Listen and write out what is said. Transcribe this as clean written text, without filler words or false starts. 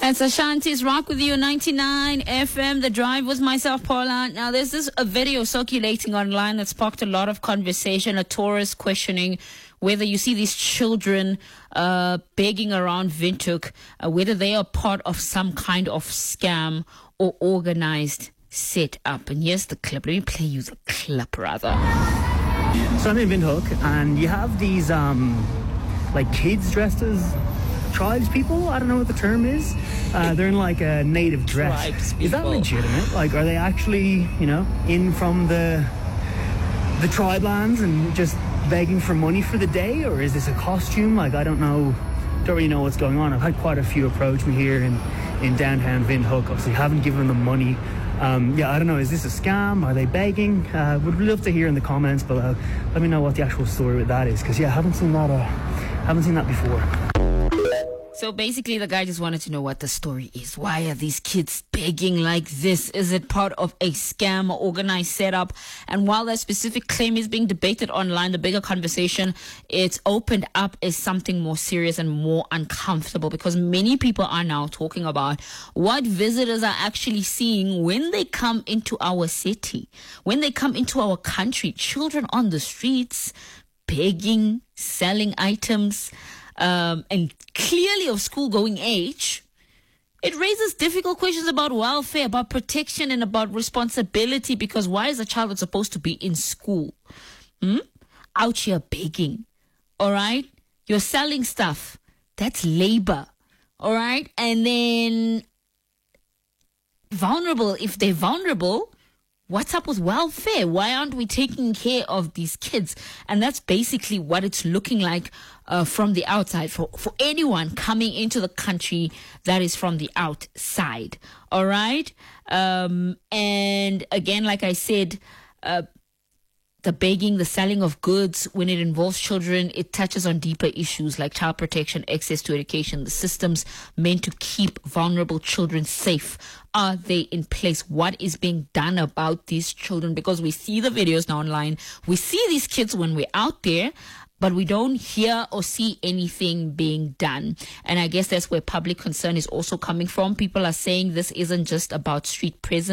It's Ashanti's Rock with you, 99 FM. The Drive was myself, Paula. Now, there's a video circulating online that sparked a lot of conversation. A tourist questioning whether you see these children begging around Windhoek, whether they are part of some kind of scam or organized set-up. And here's the clip. Let me play you the clip, rather. So I'm in Windhoek, and you have these like kids dressed as tribes people. I don't know what the term is. They're in like a native dress. Is that legitimate? Like, are they actually, in from the tribe lands and just begging for money for the day, or is this a costume? Like, I don't really know what's going on. I've had quite a few approach me here in downtown Windhoek. Obviously, haven't given them money. I don't know. Is this a scam? Are they begging? Would love to hear in the comments below. Let me know what the actual story with that is, because I haven't seen that before. So basically, the guy just wanted to know what the story is. Why are these kids begging like this? Is it part of a scam or organized setup? And while that specific claim is being debated online, the bigger conversation, it's opened up as something more serious and more uncomfortable, because many people are now talking about what visitors are actually seeing when they come into our city, when they come into our country. Children on the streets, begging, selling items, and clearly of school-going age. It raises difficult questions about welfare, about protection, and about responsibility, because why is a child that's supposed to be in school out here begging? All right? You're selling stuff. That's labor. All right? And then vulnerable. If they're vulnerable, what's up with welfare? Why aren't we taking care of these kids? And that's basically what it's looking like from the outside for anyone coming into the country that is from the outside. All right? And again, like I said, the begging, the selling of goods, when it involves children, it touches on deeper issues like child protection, access to education, the systems meant to keep vulnerable children safe. Are they in place? What is being done about these children? Because we see the videos now online. We see these kids when we're out there, but we don't hear or see anything being done. And I guess that's where public concern is also coming from. People are saying this isn't just about street presence.